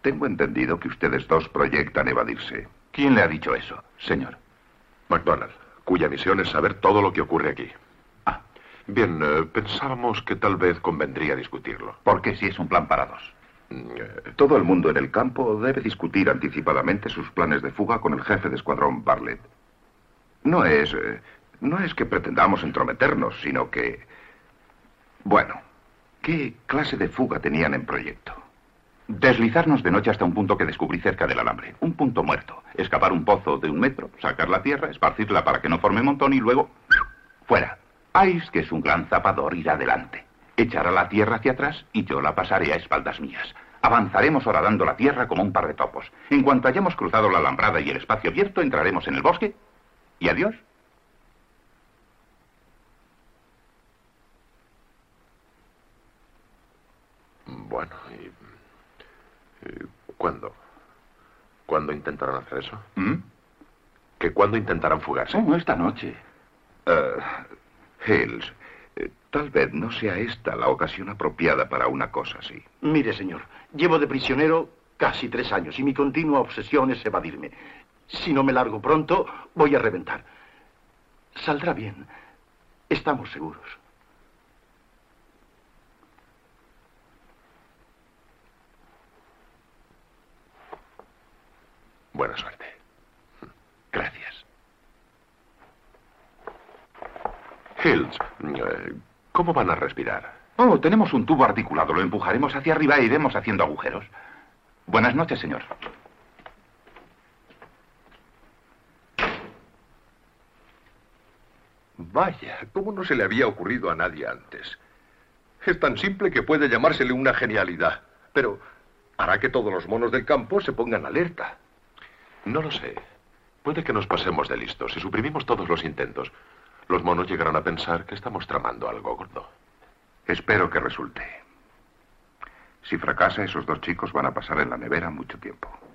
Tengo entendido que ustedes dos proyectan evadirse. ¿Quién le ha dicho eso, señor? MacDonald, cuya misión es saber todo lo que ocurre aquí. Ah. Bien, pensábamos que tal vez convendría discutirlo. ¿Por qué si es un plan para dos? Todo el mundo en el campo debe discutir anticipadamente sus planes de fuga con el jefe de escuadrón, Bartlett. No es que pretendamos entrometernos, sino que... Bueno, ¿qué clase de fuga tenían en proyecto? Deslizarnos de noche hasta un punto que descubrí cerca del alambre. Un punto muerto. Escavar un pozo de 1 metro, sacar la tierra, esparcirla para que no forme montón y luego... ¡fuera! Ice, que es un gran zapador, irá adelante. Echará la tierra hacia atrás y yo la pasaré a espaldas mías. Avanzaremos horadando la tierra como un par de topos. En cuanto hayamos cruzado la alambrada y el espacio abierto, entraremos en el bosque y adiós. Bueno, ¿y cuándo? ¿Cuándo intentarán hacer eso? ¿Que cuándo intentarán fugarse? No, esta noche. Hills, tal vez no sea esta la ocasión apropiada para una cosa así. Mire, señor, llevo de prisionero casi 3 años y mi continua obsesión es evadirme. Si no me largo pronto, voy a reventar. Saldrá bien. Estamos seguros. Buena suerte. Gracias. Hills, ¿cómo van a respirar? Oh, tenemos un tubo articulado. Lo empujaremos hacia arriba e iremos haciendo agujeros. Buenas noches, señor. Vaya, ¿cómo no se le había ocurrido a nadie antes? Es tan simple que puede llamársele una genialidad, pero hará que todos los monos del campo se pongan alerta. No lo sé. Puede que nos pasemos de listos. Si suprimimos todos los intentos, los monos llegarán a pensar que estamos tramando algo gordo. Espero que resulte. Si fracasa, esos 2 chicos van a pasar en la nevera mucho tiempo.